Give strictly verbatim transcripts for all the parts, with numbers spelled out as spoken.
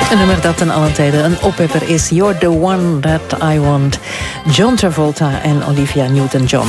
Een nummer dat ten allen tijde een oppepper is. You're the one that I want. John Travolta en Olivia Newton-John.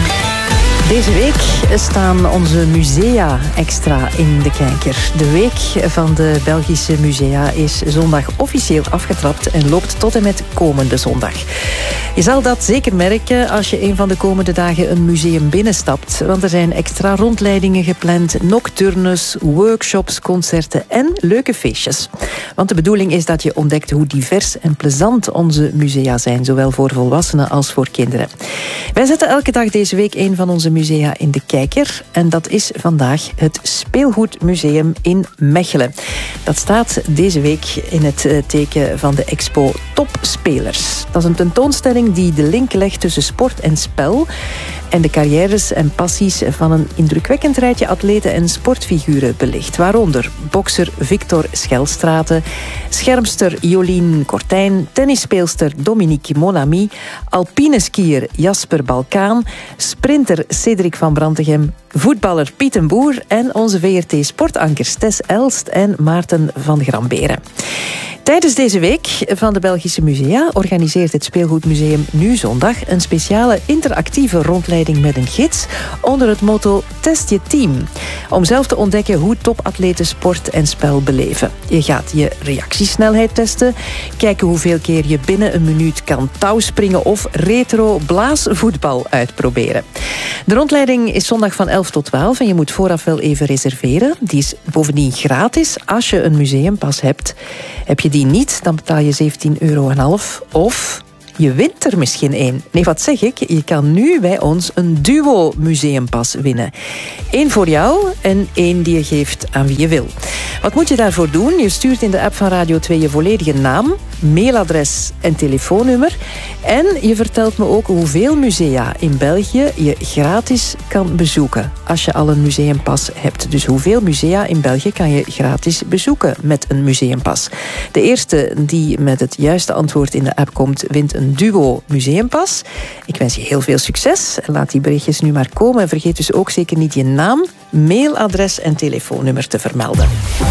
Deze week staan onze musea extra in de kijker. De week van de Belgische musea is zondag officieel afgetrapt en loopt tot en met komende zondag. Je zal dat zeker merken als je een van de komende dagen een museum binnenstapt. Want er zijn extra rondleidingen gepland, nocturnes, workshops, concerten en leuke feestjes. Want de bedoeling is dat je ontdekt hoe divers en plezant onze musea zijn, zowel voor volwassenen als voor kinderen. Wij zetten elke dag deze week een van onze musea in de kijker. En dat is vandaag het Speelgoedmuseum in Mechelen. Dat staat deze week in het teken van de expo Topspelers. Dat is een tentoonstelling die de link legt tussen sport en spel en de carrières en passies van een indrukwekkend rijtje atleten en sportfiguren belicht. Waaronder bokser Victor Schelstraten, schermster Jolien Kortijn, tennisspeelster Dominique Monami, alpineskier Jasper Balkaan, sprinter Cedric van Brantegem, voetballer Piet en Boer en onze V R T-sportankers Tess Elst en Maarten van Gramberen. Tijdens deze week van de Belgische Musea organiseert het Speelgoedmuseum nu zondag een speciale interactieve rondleiding met een gids onder het motto Test je team. Om zelf te ontdekken hoe topatleten sport en spel beleven. Je gaat je reactiesnelheid testen, kijken hoeveel keer je binnen een minuut kan touwspringen of retro blaasvoetbal uitproberen. De rondleiding is zondag van elf tot twaalf en je moet vooraf wel even reserveren. Die is bovendien gratis als je een museumpas hebt. Heb je die niet, dan betaal je zeventien euro en half of je wint er misschien één. Nee, wat zeg ik? Je kan nu bij ons een duo museumpas winnen. Eén voor jou en één die je geeft aan wie je wil. Wat moet je daarvoor doen? Je stuurt in de app van Radio twee je volledige naam, mailadres en telefoonnummer. En je vertelt me ook hoeveel musea in België je gratis kan bezoeken als je al een museumpas hebt. Dus hoeveel musea in België kan je gratis bezoeken met een museumpas? De eerste die met het juiste antwoord in de app komt, wint een duo museumpas. Ik wens je heel veel succes. Laat die berichtjes nu maar komen. En vergeet dus ook zeker niet je naam, mailadres en telefoonnummer te vermelden.